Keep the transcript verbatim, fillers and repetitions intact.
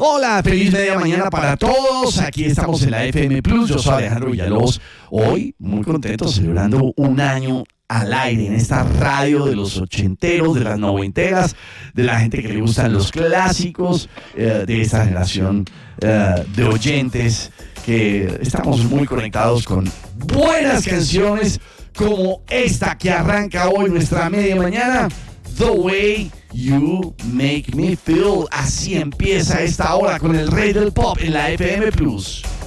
Hola, feliz media mañana para todos. Aquí estamos en la F M Plus. Yo soy Alejandro Villalobos. Hoy muy contento celebrando un año al aire en esta radio de los ochenteros, de las noventeras, de la gente que le gustan los clásicos, eh, de esta generación eh, de oyentes que estamos muy conectados con buenas canciones como esta que arranca hoy nuestra media mañana. The Way You Make Me Feel. Así empieza esta hora con el rey del pop en la F M Plus.